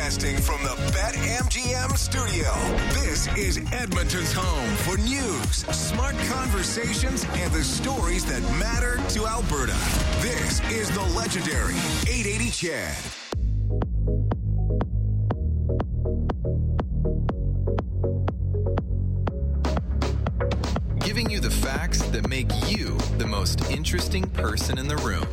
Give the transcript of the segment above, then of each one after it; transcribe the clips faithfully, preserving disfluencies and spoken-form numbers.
Broadcasting from the BetMGM studio, this is Edmonton's home for news, smart conversations, and the stories that matter to Alberta. This is the legendary eight eighty Chad. Giving you the facts that make you the most interesting person in the room.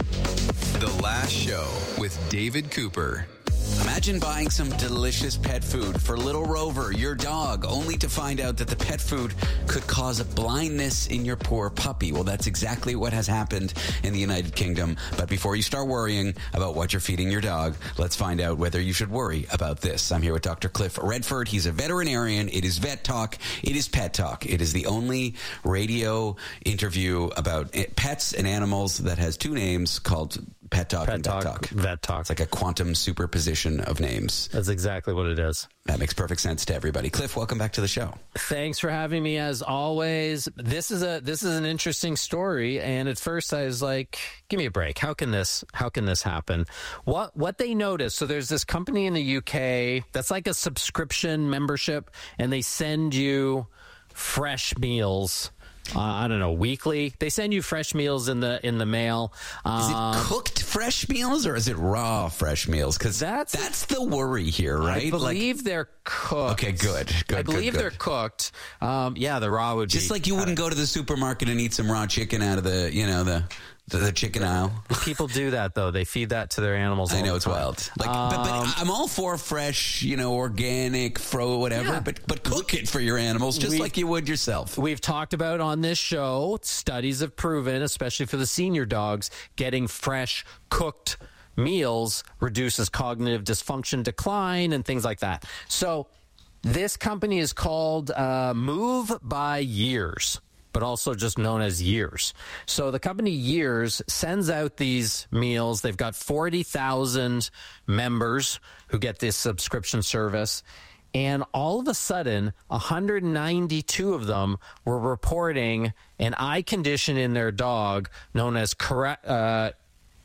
The Last Show with David Cooper. Imagine buying some delicious pet food for little Rover, your dog, only to find out that the pet food could cause blindness in your poor puppy. Well, that's exactly what has happened in the United Kingdom. But before you start worrying about what you're feeding your dog, let's find out whether you should worry about this. I'm here with Doctor Cliff Redford. He's a veterinarian. It is Vet Talk. It is Pet Talk. It is the only radio interview about pets and animals that has two names called Pet Talk Pet and Talk, Vet Talk. Vet Talk. It's like a quantum superposition of names. That's exactly what it is. That makes perfect sense to everybody. Cliff, welcome back to the show. Thanks for having me as always. This is a this is an interesting story, and at first I was like, give me a break. How can this how can this happen? What what they noticed, so there's this company in the U K that's like a subscription membership, and they send you fresh meals. Uh, I don't know, weekly. They send you fresh meals in the in the mail. Is it Uh, cooked fresh meals or is it raw fresh meals? Because that's that's the worry here, right? I believe like, they're cooked. Okay, good. good I believe good, good. they're cooked. Um, yeah, the raw would just be like you wouldn't go to the supermarket and eat some raw chicken out of the you know the the, the chicken aisle. People do that though. They feed that to their animals. I all know the it's time. wild. Like, um, but, but I'm all for fresh, you know, organic, fro, whatever. Yeah. But but cook it for your animals just We- like you would yourself. We've talked about on this show, studies have proven, especially for the senior dogs, getting fresh, cooked meals reduces cognitive dysfunction, decline, and things like that. So this company is called uh, Move by Years, but also just known as Years. So the company Years sends out these meals. They've got forty thousand members who get this subscription service. And all of a sudden, one hundred ninety-two of them were reporting an eye condition in their dog known as kera- uh,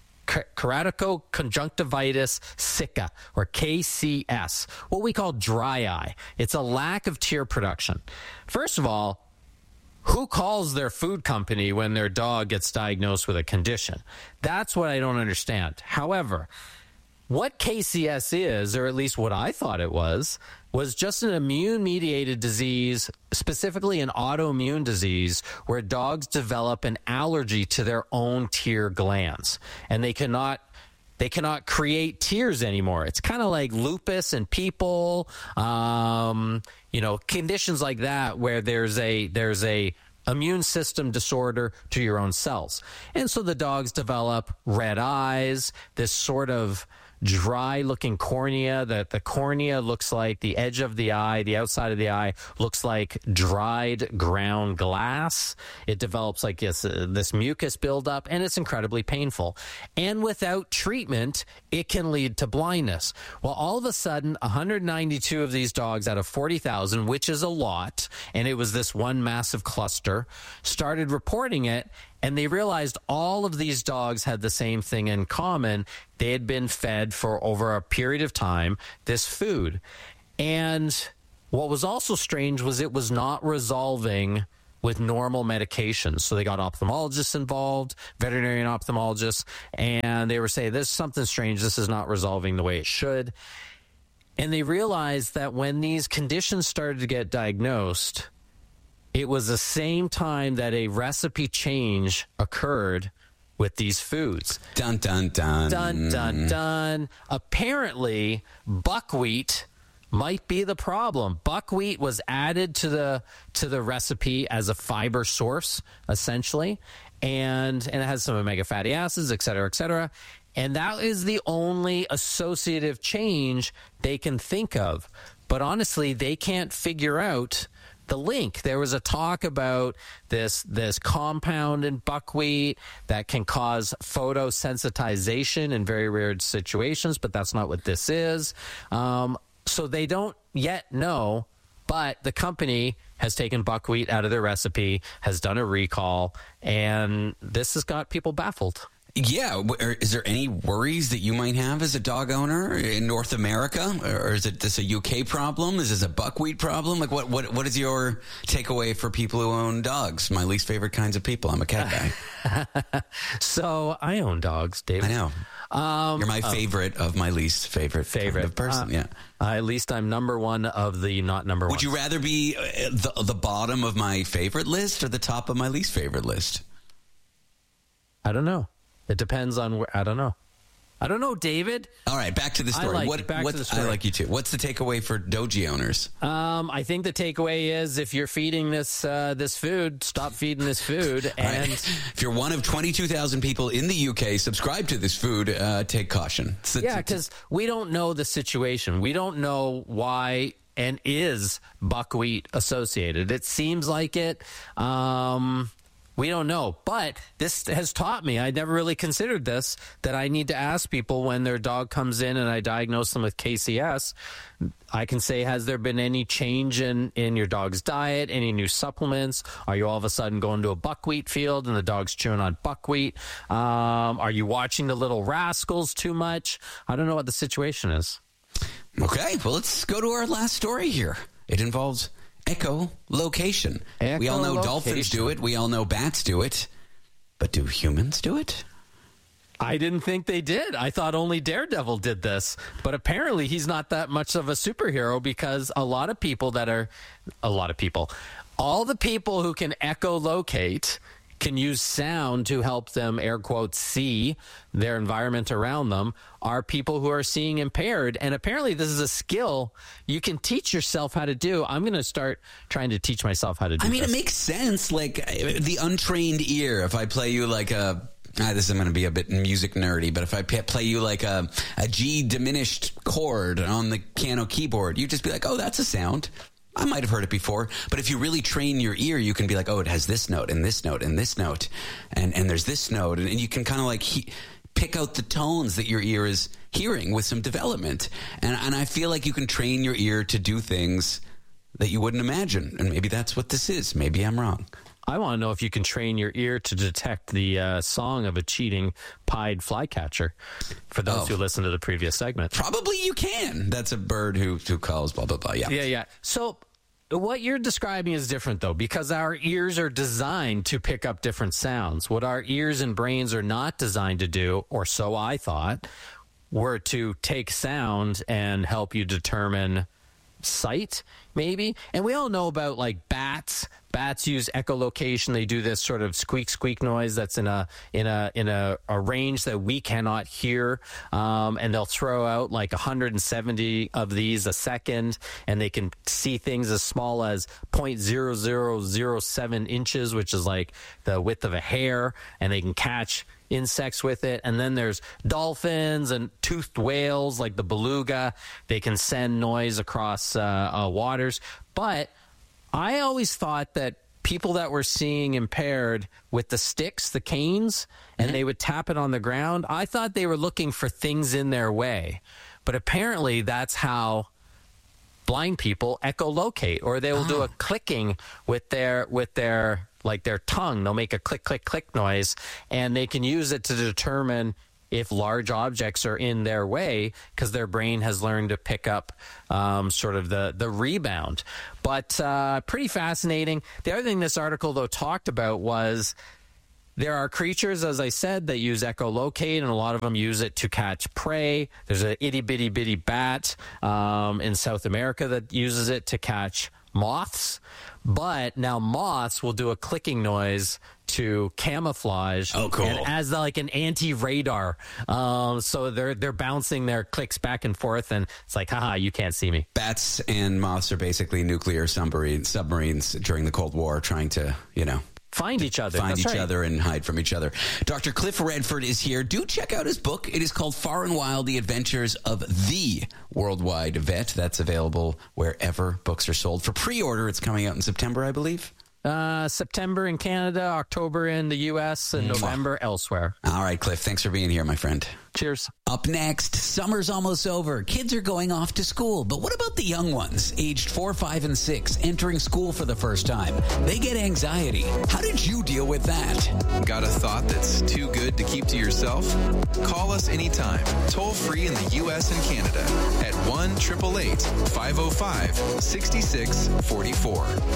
keratoconjunctivitis sicca, or K C S, what we call dry eye. It's a lack of tear production. First of all, who calls their food company when their dog gets diagnosed with a condition? That's what I don't understand. However, what K C S is, or at least what I thought it was, was just an immune-mediated disease, specifically an autoimmune disease, where dogs develop an allergy to their own tear glands, and they cannot they cannot create tears anymore. It's kind of like lupus in people, um, you know, conditions like that, where there's a there's a immune system disorder to your own cells, and so the dogs develop red eyes, this sort of dry looking cornea. That the cornea looks like the edge of the eye, the outside of the eye looks like dried ground glass. It develops like this, uh, this mucus buildup, and it's incredibly painful. And without treatment, it can lead to blindness. Well, all of a sudden, one hundred ninety-two of these dogs out of forty thousand, which is a lot, and it was this one massive cluster, started reporting it. And they realized all of these dogs had the same thing in common. They had been fed for over a period of time this food. And what was also strange was it was not resolving with normal medications. So they got ophthalmologists involved, veterinarian ophthalmologists, and they were saying, there's something strange. This is not resolving the way it should. And they realized that when these conditions started to get diagnosed, it was the same time that a recipe change occurred with these foods. Dun, dun, dun. Dun, dun, dun. Apparently, buckwheat might be the problem. Buckwheat was added to the to the recipe as a fiber source, essentially, and, and it has some omega fatty acids, et cetera, et cetera. And that is the only associative change they can think of. But honestly, they can't figure out the link. There was a talk about this this compound in buckwheat that can cause photosensitization in very rare situations, but that's not what this is. Um, so they don't yet know, but the company has taken buckwheat out of their recipe, has done a recall, and this has got people baffled. Yeah. Is there any worries that you might have as a dog owner in North America? Or is it this a U K problem? Is this a buckwheat problem? Like, what, what, what is your takeaway for people who own dogs? My least favorite kinds of people. I'm a cat guy. So I own dogs, David. I know. Um, You're my favorite um, of my least favorite, favorite kind of person. Uh, yeah. Uh, at least I'm number one of the not number one. Would you rather be uh, the, the bottom of my favorite list or the top of my least favorite list? I don't know. It depends on where. I don't know. I don't know, David. All right, back to the story. I like, what, back what, to the story. I like you too. What's the takeaway for doji owners? Um, I think the takeaway is if you're feeding this uh, this food, stop feeding this food. And right. If you're one of twenty-two thousand people in the U K subscribe to this food, uh, take caution. It's, yeah, because we don't know the situation. We don't know why and is buckwheat associated. It seems like it. Um, we don't know. But this has taught me, I never really considered this, that I need to ask people when their dog comes in and I diagnose them with K C S. I can say, has there been any change in, in your dog's diet, any new supplements? Are you all of a sudden going to a buckwheat field and the dog's chewing on buckwheat? Um, are you watching the Little Rascals too much? I don't know what the situation is. Okay, well, let's go to our last story here. It involves echolocation. We all know dolphins do it. We all know bats do it. But do humans do it? I didn't think they did. I thought only Daredevil did this. But apparently he's not that much of a superhero because a lot of people that are... A lot of people. All the people who can echolocate can use sound to help them, air quotes, see their environment around them, are people who are seeing impaired. And apparently this is a skill you can teach yourself how to do. I'm going to start trying to teach myself how to do I mean, this. It makes sense. Like the untrained ear, if I play you like a... Ah, this is going to be a bit music nerdy, but if I play you like a, a G diminished chord on the piano keyboard, you'd just be like, oh, that's a sound. I might have heard it before, but if you really train your ear, you can be like, oh, it has this note and this note and this note, and, and there's this note, and, and you can kind of like he, pick out the tones that your ear is hearing with some development. And, and I feel like you can train your ear to do things that you wouldn't imagine, and maybe that's what this is. Maybe I'm wrong. I want to know if you can train your ear to detect the uh, song of a cheating pied flycatcher, for those Oh. who listen to the previous segment. Probably you can. That's a bird who, who calls blah, blah, blah. Yeah. Yeah, yeah. So what you're describing is different, though, because our ears are designed to pick up different sounds. What our ears and brains are not designed to do, or so I thought, were to take sound and help you determine sight, maybe. And we all know about, like, bats. Bats use echolocation. They do this sort of squeak squeak noise that's in a in a in a, a range that we cannot hear, um, and they'll throw out like one hundred seventy of these a second, and they can see things as small as zero point zero zero zero seven inches, which is like the width of a hair, and they can catch insects with it. And then there's dolphins and toothed whales like the beluga. They can send noise across uh, uh, waters. But I always thought that people that were seeing impaired with the sticks, the canes, and mm-hmm. they would tap it on the ground, I thought they were looking for things in their way. But apparently that's how blind people echolocate, or they will oh. do a clicking with their with their like their tongue. They'll make a click, click, click noise, and they can use it to determine if large objects are in their way, because their brain has learned to pick up um, sort of the, the rebound. But uh, pretty fascinating. The other thing this article, though, talked about was there are creatures, as I said, that use echolocate, and a lot of them use it to catch prey. There's an itty-bitty-bitty bat um, in South America that uses it to catch moths. But now moths will do a clicking noise to camouflage. Oh, cool. And as the, like an anti-radar. Um, so they're they're bouncing their clicks back and forth, and it's like, haha, you can't see me. Bats and moths are basically nuclear submarines, submarines during the Cold War trying to, you know, Find each other. Find That's each right. other and hide from each other. Doctor Cliff Redford is here. Do check out his book. It is called Far and Wild, The Adventures of the Worldwide Vet. That's available wherever books are sold. For pre-order, it's coming out in September, I believe. Uh, September in Canada, October in the U S, and November elsewhere. All right, Cliff. Thanks for being here, my friend. Cheers. Up next, summer's almost over. Kids are going off to school. But what about the young ones, aged four, five, and six, entering school for the first time? They get anxiety. How did you deal with that? Got a thought that's too good to keep to yourself? Call us anytime, toll free in the U S and Canada at one eight eight eight, five oh five, six six four four.